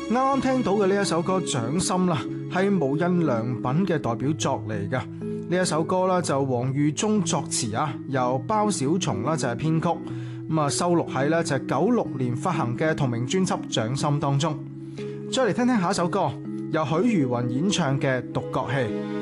啱啱聽到嘅呢一首歌《掌心》啦，係無印良品嘅代表作嚟㗎。呢一首歌啦就黃裕忠作詞啊，由包小松啦就係編曲，咁啊收錄喺咧就係96年發行嘅同名專輯《掌心》當中。再嚟聽聽下一首歌，由許茹芸演唱嘅《獨角戲》。